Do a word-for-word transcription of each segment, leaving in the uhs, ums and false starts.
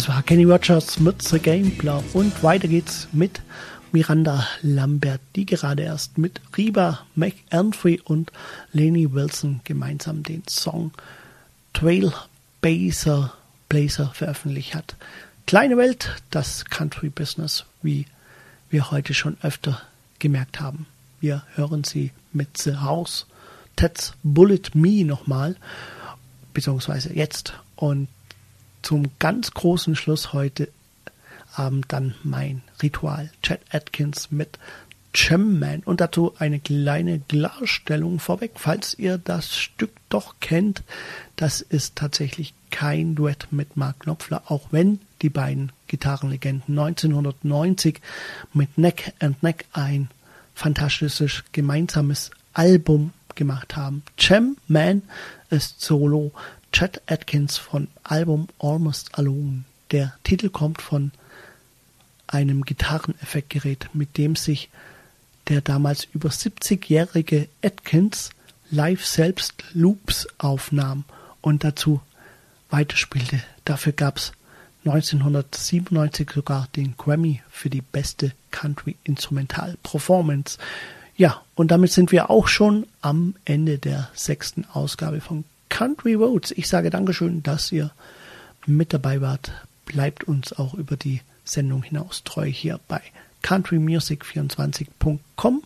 Das war Kenny Rogers mit The Gambler und weiter geht's mit Miranda Lambert, die gerade erst mit Reba McEntry und Lenny Wilson gemeinsam den Song Trailblazer Blazer veröffentlicht hat. Kleine Welt, das Country Business, wie wir heute schon öfter gemerkt haben. Wir hören sie mit The House, Ted's Bullet Me nochmal, beziehungsweise jetzt. Und zum ganz großen Schluss heute Abend dann mein Ritual. Chet Atkins mit Gem Man. Und dazu eine kleine Klarstellung vorweg, falls ihr das Stück doch kennt. Das ist tatsächlich kein Duett mit Mark Knopfler, auch wenn die beiden Gitarrenlegenden neunzehnhundertneunzig mit Neck and Neck ein fantastisches gemeinsames Album gemacht haben. Gem Man ist Solo. Chet Atkins von Album Almost Alone. Der Titel kommt von einem Gitarreneffektgerät, mit dem sich der damals über siebzigjährige Atkins live selbst Loops aufnahm und dazu weiterspielte. Dafür gab es neunzehnhundertsiebenundneunzig sogar den Grammy für die beste Country Instrumental Performance. Ja, und damit sind wir auch schon am Ende der sechsten Ausgabe von Country Roads. Ich sage Dankeschön, dass ihr mit dabei wart. Bleibt uns auch über die Sendung hinaus treu hier bei country music vierundzwanzig punkt com.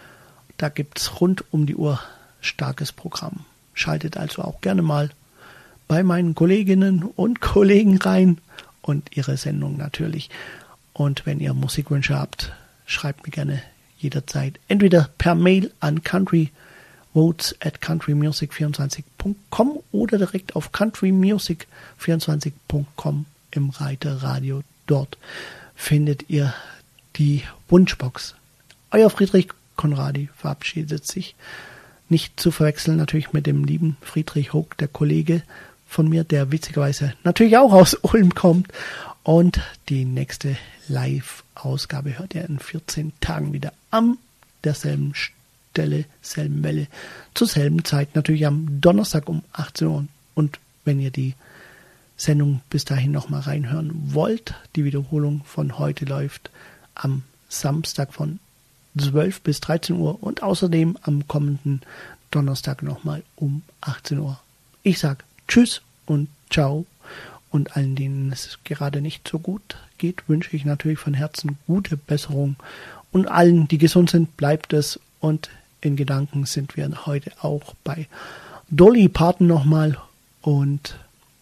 Da gibt es rund um die Uhr starkes Programm. Schaltet also auch gerne mal bei meinen Kolleginnen und Kollegen rein und ihre Sendung natürlich. Und wenn ihr Musikwünsche habt, schreibt mir gerne jederzeit entweder per Mail an country votes at country music vierundzwanzig punkt com oder direkt auf country music vierundzwanzig punkt com im Reiter Radio. Dort findet ihr die Wunschbox. Euer Friedrich Konradi verabschiedet sich. Nicht zu verwechseln natürlich mit dem lieben Friedrich Hoog, der Kollege von mir, der witzigerweise natürlich auch aus Ulm kommt. Und die nächste Live-Ausgabe hört ihr in vierzehn Tagen wieder an derselben Stelle, selben Welle, zur selben Zeit, natürlich am Donnerstag um achtzehn Uhr. Und wenn ihr die Sendung bis dahin nochmal reinhören wollt, die Wiederholung von heute läuft am Samstag von zwölf bis dreizehn Uhr und außerdem am kommenden Donnerstag nochmal um achtzehn Uhr. Ich sag Tschüss und Ciao und allen, denen es gerade nicht so gut geht, wünsche ich natürlich von Herzen gute Besserung und allen, die gesund sind, bleibt es und in Gedanken sind wir heute auch bei Dolly Parton nochmal und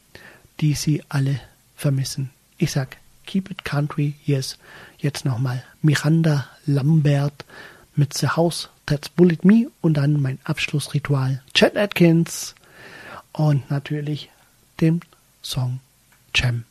die sie alle vermissen. Ich sag, keep it country, yes. Jetzt nochmal Miranda Lambert mit The House, That's Bullet Me und dann mein Abschlussritual Chet Atkins und natürlich dem Song Gem